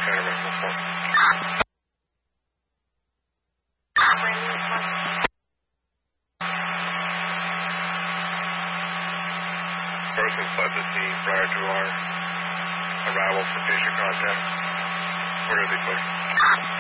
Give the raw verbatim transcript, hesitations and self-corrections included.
contact available for. Persons left the scene prior to our arrival for patient contact. Where are they put?